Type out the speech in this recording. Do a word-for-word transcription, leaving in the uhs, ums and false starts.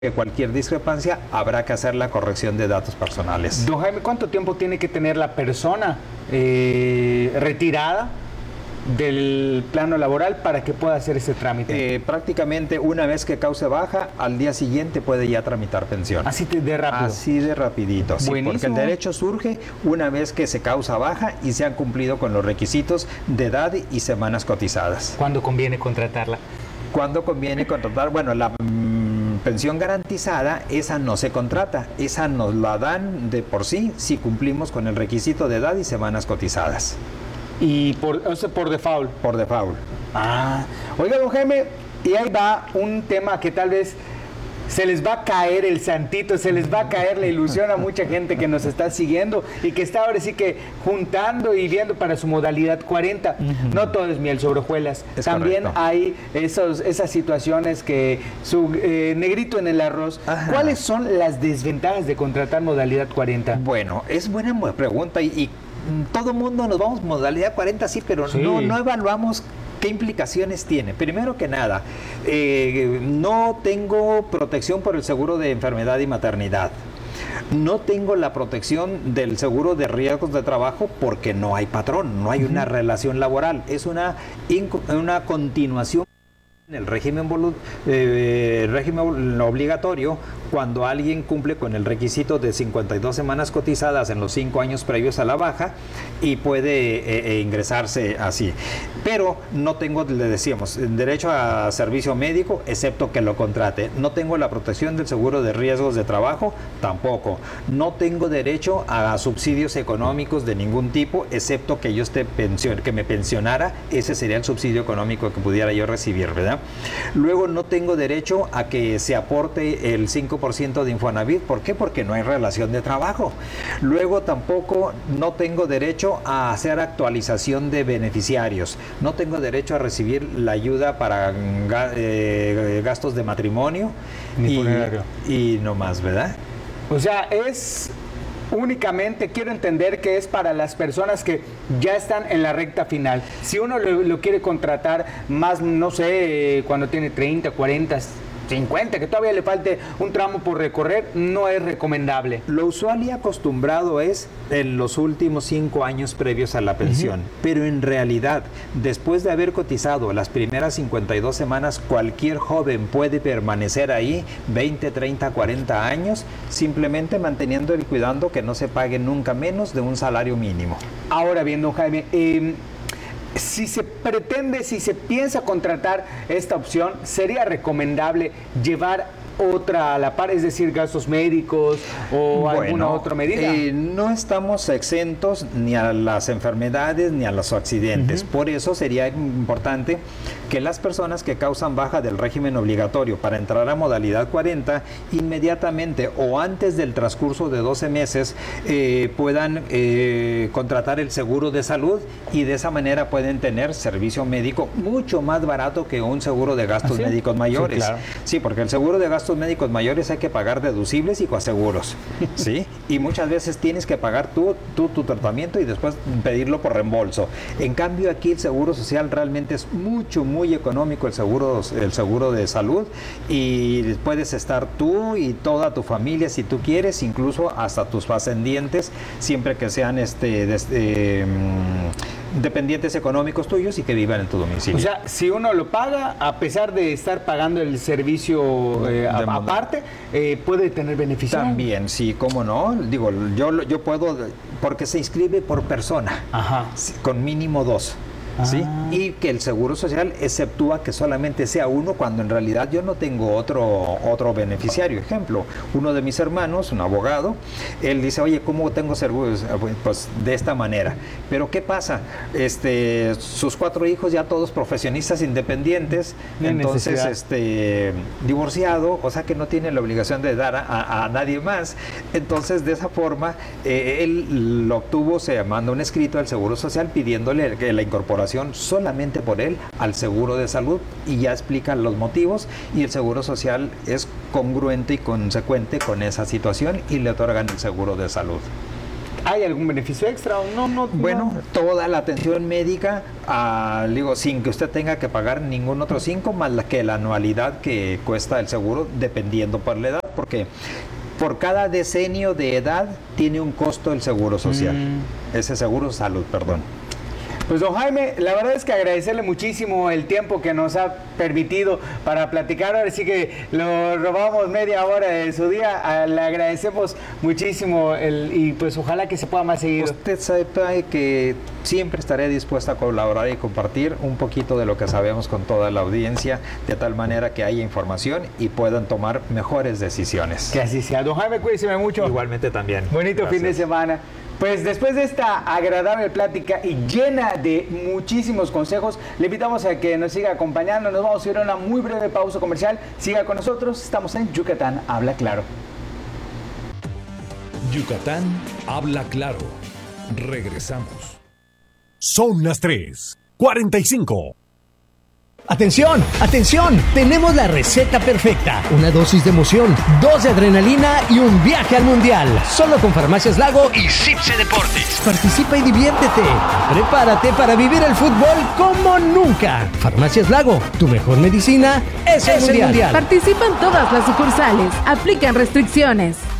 cualquier discrepancia, habrá que hacer la corrección de datos personales. Don Jaime, ¿cuánto tiempo tiene que tener la persona eh, retirada del plano laboral para que pueda hacer ese trámite? Eh, prácticamente una vez que cause baja, al día siguiente puede ya tramitar pensión. Así de rápido. Así de rapidito, sí, porque el derecho surge una vez que se causa baja y se han cumplido con los requisitos de edad y semanas cotizadas. ¿Cuándo conviene contratarla? ¿Cuándo conviene contratar? Bueno, la mmm, pensión garantizada, esa no se contrata, esa nos la dan de por sí si cumplimos con el requisito de edad y semanas cotizadas. Y por, o sea, por default. Por default. Ah, oiga, don Jaime, y ahí va un tema que tal vez se les va a caer el santito, se les va a caer la ilusión a mucha gente que nos está siguiendo y que está ahora sí que juntando y viendo para su modalidad cuarenta. Uh-huh. No todo es miel sobre hojuelas. Es También correcto. Hay esos, esas situaciones que su eh, negrito en el arroz. Ajá. ¿Cuáles son las desventajas de contratar modalidad cuarenta? Bueno, es buena pregunta y, y todo mundo nos vamos modalidad cuarenta, sí, pero sí. No, no evaluamos ¿qué implicaciones tiene? Primero que nada, eh, no tengo protección por el seguro de enfermedad y maternidad. No tengo la protección del seguro de riesgos de trabajo porque no hay patrón, no hay una relación laboral. Es una, una continuación en el régimen, eh, régimen obligatorio cuando alguien cumple con el requisito de cincuenta y dos semanas cotizadas en los cinco años previos a la baja y puede eh, eh, ingresarse así. Pero no tengo, le decíamos, derecho a servicio médico, excepto que lo contrate. No tengo la protección del seguro de riesgos de trabajo, tampoco. No tengo derecho a subsidios económicos de ningún tipo, excepto que yo esté pension, que me pensionara. Ese sería el subsidio económico que pudiera yo recibir, ¿verdad? Luego no tengo derecho a que se aporte el cinco por ciento de Infonavit. ¿Por qué? Porque no hay relación de trabajo. Luego tampoco no tengo derecho a hacer actualización de beneficiarios. No tengo derecho a recibir la ayuda para eh, gastos de matrimonio ni y, y no más, ¿verdad? O sea, es únicamente, quiero entender que es para las personas que ya están en la recta final. Si uno lo, lo quiere contratar más, no sé, cuando tiene treinta, cuarenta, cincuenta, que todavía le falte un tramo por recorrer, no es recomendable. Lo usual y acostumbrado es en los últimos cinco años previos a la pensión, uh-huh. Pero en realidad, después de haber cotizado las primeras cincuenta y dos semanas, cualquier joven puede permanecer ahí veinte, treinta, cuarenta años, simplemente manteniendo y cuidando que no se pague nunca menos de un salario mínimo. Ahora bien, don Jaime, eh, si se pretende, si se piensa contratar esta opción, ¿sería recomendable llevar otra a la par, es decir, gastos médicos o bueno, alguna otra medida? Eh, no estamos exentos ni a las enfermedades ni a los accidentes. Uh-huh. Por eso sería importante que las personas que causan baja del régimen obligatorio para entrar a modalidad cuarenta, inmediatamente o antes del transcurso de doce meses eh, puedan eh, contratar el seguro de salud y de esa manera pueden tener servicio médico mucho más barato que un seguro de gastos ¿Ah, sí? médicos mayores. Sí, claro. Sí, porque el seguro de gastos médicos mayores hay que pagar deducibles y coaseguros, ¿sí? Y muchas veces tienes que pagar tú, tú tu tratamiento y después pedirlo por reembolso. En cambio aquí el seguro social realmente es mucho, muy económico, el seguro, el seguro de salud, y puedes estar tú y toda tu familia si tú quieres, incluso hasta tus ascendientes, siempre que sean este, de, eh, dependientes económicos tuyos y que vivan en tu domicilio. O sea, si uno lo paga, a pesar de estar pagando el servicio eh, a, aparte, eh, puede tener beneficio. También, sí, cómo no. Digo, yo, yo puedo, porque se inscribe por persona, Ajá. con mínimo dos. ¿Sí? Ah. Y que el Seguro Social exceptúa que solamente sea uno cuando en realidad yo no tengo otro, otro beneficiario. Ejemplo, uno de mis hermanos, un abogado, él dice, oye, ¿cómo tengo seguros? Pues de esta manera. Pero ¿qué pasa? Este, sus cuatro hijos ya todos profesionistas independientes, no entonces necesidad. este divorciado, o sea que no tiene la obligación de dar a, a, a nadie más. Entonces, de esa forma, eh, él lo obtuvo, se manda un escrito al Seguro Social pidiéndole que la incorporación solamente por él al seguro de salud y ya explican los motivos y el Seguro Social es congruente y consecuente con esa situación y le otorgan el seguro de salud. ¿hay algún beneficio extra o no? no bueno, no. toda la atención médica, uh, digo, sin que usted tenga que pagar ningún otro cinco, más la que la anualidad que cuesta el seguro, dependiendo por la edad, porque por cada decenio de edad tiene un costo el seguro social. Mm. Ese seguro salud, perdón. Pues don Jaime, la verdad es que agradecerle muchísimo el tiempo que nos ha permitido para platicar. Ahora sí que lo robamos media hora de su día. Le agradecemos muchísimo el, y pues ojalá que se pueda más seguido. Usted sabe que siempre estaré dispuesta a colaborar y compartir un poquito de lo que sabemos con toda la audiencia, de tal manera que haya información y puedan tomar mejores decisiones. Que así sea. Don Jaime, cuídese mucho. Igualmente también. Bonito Gracias. Fin de semana. Pues después de esta agradable plática y llena de muchísimos consejos, le invitamos a que nos siga acompañando. Nos vamos a ir a una muy breve pausa comercial. Siga con nosotros. Estamos en Yucatán Habla Claro. Yucatán Habla Claro. Regresamos. Son las tres cuarenta y cinco. ¡Atención! ¡Atención! Tenemos la receta perfecta. Una dosis de emoción, dos de adrenalina y un viaje al mundial. Solo con Farmacias Lago y Cipse Deportes. Participa y diviértete. Prepárate para vivir el fútbol como nunca. Farmacias Lago, tu mejor medicina es el, es mundial. el mundial. Participa en todas las sucursales. Aplican restricciones.